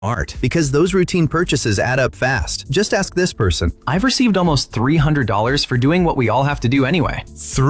Art, because those routine purchases add up fast. Just ask this person. I've received almost $300 for doing what we all have to do anyway.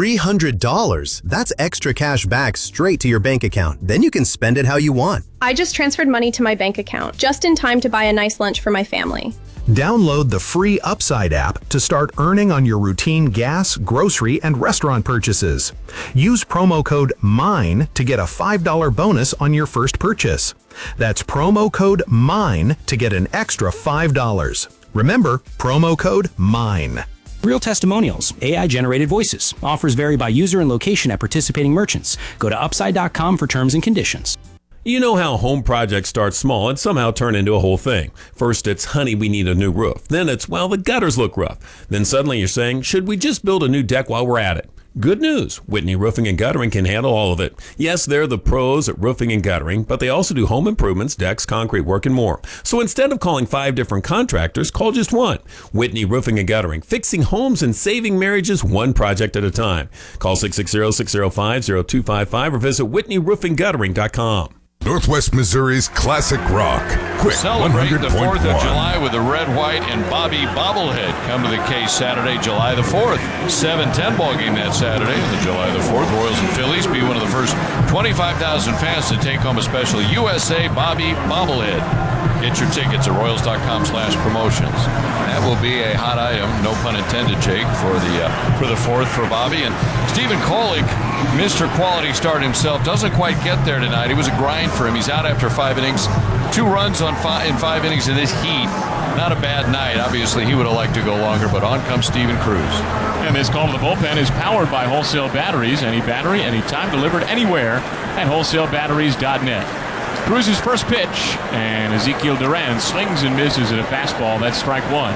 $300? That's extra cash back straight to your bank account. Then you can spend it how you want. I just transferred money to my bank account, just in time to buy a nice lunch for my family. Download the free Upside app to start earning on your routine gas, grocery, and restaurant purchases. Use promo code MINE to get a $5 bonus on your first purchase. That's promo code MINE to get an extra $5. Remember, promo code MINE. Real testimonials, AI-generated voices. Offers vary by user and location at participating merchants. Go to Upside.com for terms and conditions. You know how home projects start small and somehow turn into a whole thing. First it's, honey, we need a new roof. Then it's, well, the gutters look rough. Then suddenly you're saying, should we just build a new deck while we're at it? Good news, Whitney Roofing and Guttering can handle all of it. Yes, they're the pros at roofing and guttering, but they also do home improvements, decks, concrete work, and more. So instead of calling 5 different contractors, call just one. Whitney Roofing and Guttering, fixing homes and saving marriages one project at a time. Call 660-605-0255 or visit WhitneyRoofingGuttering.com. Northwest Missouri's classic rock. Quick, celebrate the 4th of 100.1. July with the Red, White, and Bobby bobblehead. Come to the Case Saturday, July the 4th. 7-10 ball game that Saturday, the July the 4th. Royals and Phillies be one of the first 25,000 fans to take home a special USA Bobby bobblehead. Get your tickets at royals.com/promotions. That will be a hot item, no pun intended, Jake, for the 4th for Bobby. And Stephen Kolek, Mr. Quality Start himself, doesn't quite get there tonight. It was a grind for him. He's out after 5 innings. 2 runs in 5 innings in this heat. Not a bad night. Obviously, he would have liked to go longer, but on comes Steven Cruz. And this call to the bullpen is powered by Wholesale Batteries. Any battery, anytime, delivered anywhere at wholesalebatteries.net. Cruz's first pitch, and Ezekiel Duran slings and misses at a fastball. That's strike one.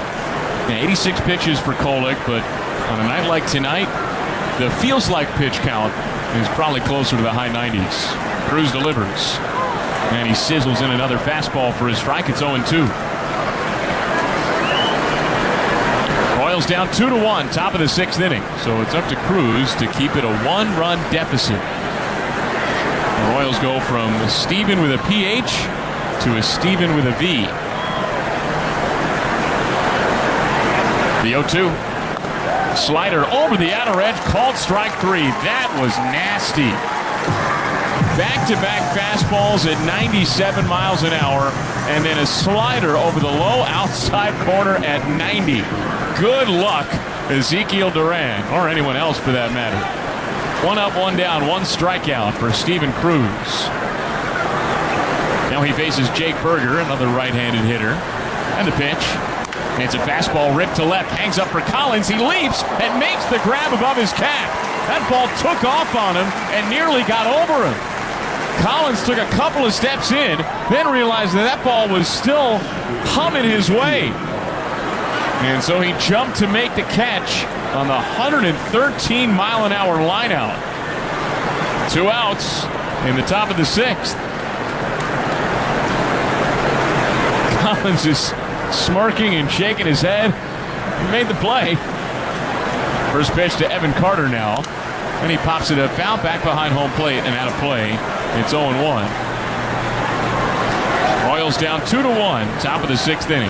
86 pitches for Kolek, but on a night like tonight, the feels like pitch count is probably closer to the high 90s. Cruz delivers, and he sizzles in another fastball for his strike. It's 0-2. Royals down 2-1, top of the 6th inning. So it's up to Cruz to keep it a 1-run deficit. The Royals go from a Steven with a PH to a Steven with a V. The 0-2. Slider over the outer edge, called strike 3. That was nasty. Back-to-back fastballs at 97 miles an hour, and then a slider over the low outside corner at 90. Good luck, Ezekiel Duran, or anyone else for that matter. 1 up, 1 down, 1 strikeout for Steven Cruz. Now he faces Jake Berger, another right-handed hitter. And the pitch. It's a fastball ripped to left. Hangs up for Collins. He leaps and makes the grab above his cap. That ball took off on him and nearly got over him. Collins took a couple of steps in, then realized that ball was still humming his way. And so he jumped to make the catch on the 113-mile-an-hour lineout. 2 outs in the top of the 6th. Collins is smirking and shaking his head. He made the play. First pitch to Evan Carter now. And he pops it up, foul back behind home plate and out of play. It's 0-1. Royals down 2-1, top of the 6th inning.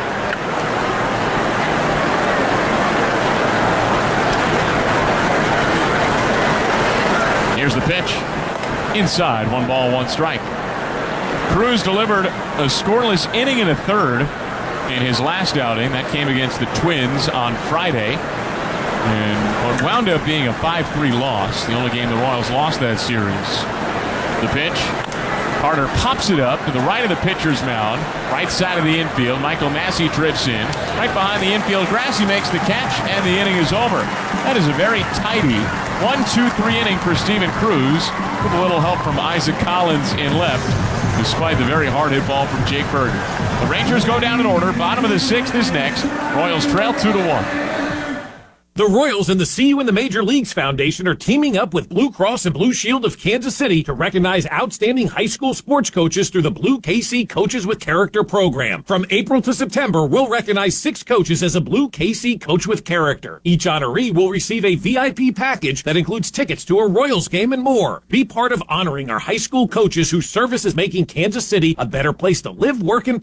Here's the pitch. Inside, 1 ball, 1 strike. Cruz delivered a scoreless inning and a third in his last outing. That came against the Twins on Friday. And what wound up being a 5-3 loss, the only game the Royals lost that series. The pitch. Carter pops it up to the right of the pitcher's mound, right side of the infield. Michael Massey drifts in. Right behind the infield, Grassi makes the catch, and the inning is over. That is a very tidy 1-2-3 inning for Steven Cruz, with a little help from Isaac Collins in left, despite the very hard hit ball from Jake Berger. The Rangers go down in order. Bottom of the 6th is next. Royals trail 2-1. The Royals and the See You in the Major Leagues Foundation are teaming up with Blue Cross and Blue Shield of Kansas City to recognize outstanding high school sports coaches through the Blue KC Coaches with Character program. From April to September, we'll recognize 6 coaches as a Blue KC Coach with Character. Each honoree will receive a VIP package that includes tickets to a Royals game and more. Be part of honoring our high school coaches whose service is making Kansas City a better place to live, work, and